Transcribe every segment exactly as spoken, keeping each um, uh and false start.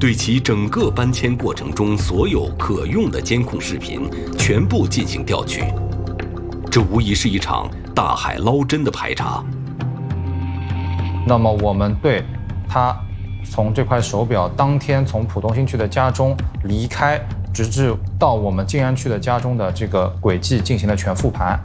对其整个搬迁过程中所有可用的监控视频全部进行调取。这无疑是一场大海捞针的排查。 那么我们对他从这块手表当天从浦东新区的家中离开，直至到我们静安区的家中的这个轨迹进行了全复盘。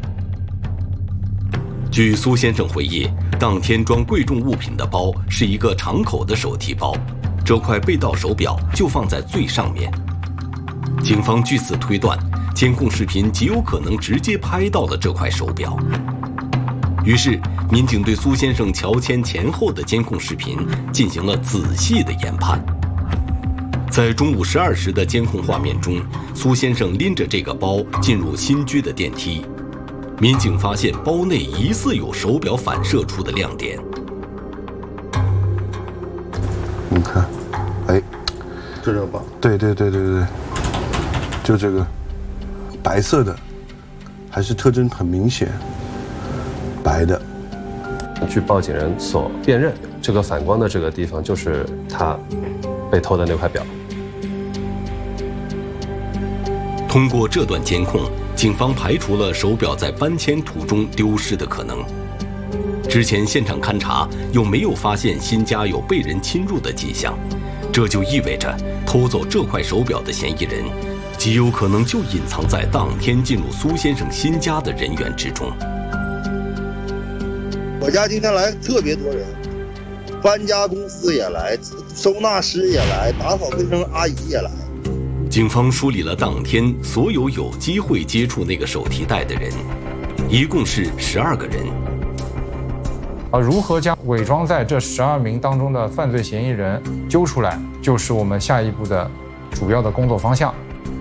据苏先生回忆，当天装贵重物品的包是一个长口的手提包，这块被盗手表就放在最上面。警方据此推断，监控视频极有可能直接拍到了这块手表。于是，民警对苏先生乔迁前后的监控视频进行了仔细的研判。在中午十二时的监控画面中，苏先生拎着这个包进入新居的电梯。民警发现包内疑似有手表反射出的亮点。 你看，哎， 就这个包。 对对对对对，就这个白色的，还是特征很明显，白的。 据报警人所辨认，这个反光的这个地方就是他被偷的那块表。 通过这段监控，警方排除了手表在搬迁途中丢失的可能。之前现场勘查又没有发现新家有被人侵入的迹象，这就意味着偷走这块手表的嫌疑人极有可能就隐藏在当天进入苏先生新家的人员之中。 我家今天来特别多人，搬家公司也来，收纳师也来，打扫卫生阿姨也来。 警方梳理了当天所有有机会接触那个手提袋的人，一共是十二个人。 而如何将伪装在这十二名当中的犯罪嫌疑人揪出来，就是我们下一步的主要的工作方向。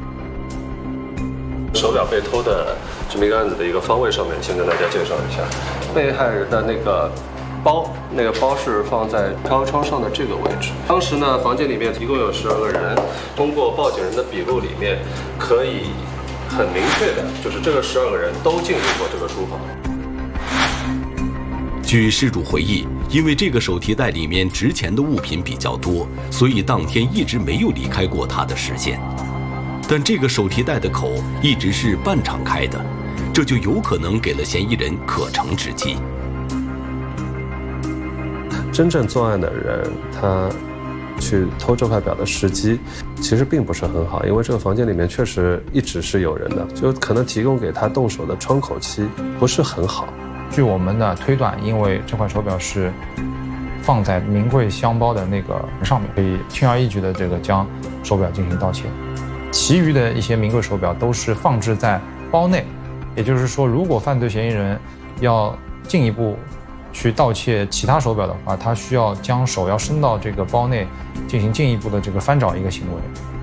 手表被偷的这么一个案子的一个方位上面，先跟大家介绍一下，被害人的那个包，那个包是放在飘窗上的这个位置。当时呢，房间里面一共有十二个人，通过报警人的笔录里面，可以很明确的，就是这个十二个人都进入过这个书房。 据事主回忆，因为这个手提袋里面值钱的物品比较多，所以当天一直没有离开过他的视线。但这个手提袋的口一直是半敞开的，这就有可能给了嫌疑人可乘之机。 真正作案的人，他去偷这块表的时机其实并不是很好，因为这个房间里面确实一直是有人的，就可能提供给他动手的窗口期不是很好。 据我们的推断，因为这块手表是放在名贵箱包的那个上面，可以轻而易举的这个将手表进行盗窃。其余的一些名贵手表都是放置在包内，也就是说，如果犯罪嫌疑人要进一步去盗窃其他手表的话，他需要将手要伸到这个包内进行进一步的这个翻找一个行为。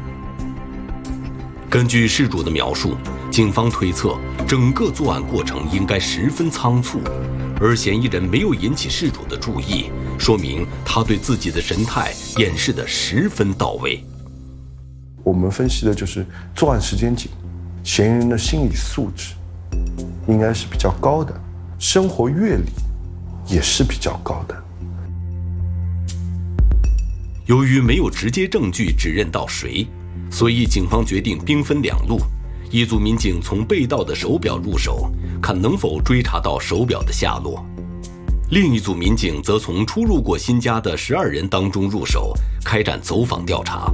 根据事主的描述，警方推测整个作案过程应该十分仓促，而嫌疑人没有引起事主的注意，说明他对自己的神态掩饰得十分到位。 我们分析的就是作案时间紧，嫌疑人的心理素质应该是比较高的，生活阅历也是比较高的。 由于没有直接证据指认到谁，所以警方决定兵分两路，一组民警从被盗的手表入手，看能否追查到手表的下落；另一组民警则从出入过新家的十二人当中入手，开展走访调查。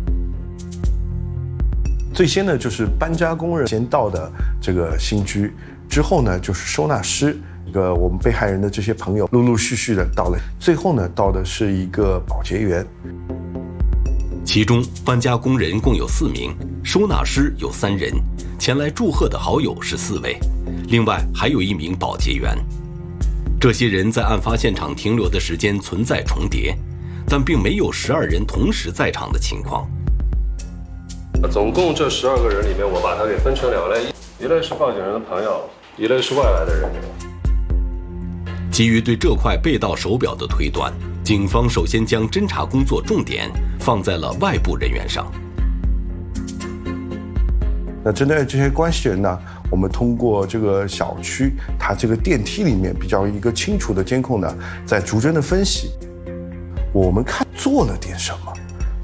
最先呢，就是搬家工人先到的这个新居，之后呢，就是收纳师，一个我们被害人的这些朋友陆陆续续的到了，最后呢，到的是一个保洁员。 其中搬家工人共有四名，收纳师有三人，前来祝贺的好友是四位，另外还有一名保洁员。这些人在案发现场停留的时间存在重叠，但并没有十二人同时在场的情况。 总共这十二个人里面，我把它给分成两类，一类是报警人的朋友，一类是外来的人员。 基于对这块被盗手表的推断，警方首先将侦查工作重点放在了外部人员上。 那针对这些关系人呢，我们通过这个小区它这个电梯里面比较一个清楚的监控呢，在逐帧的分析，我们看做了点什么。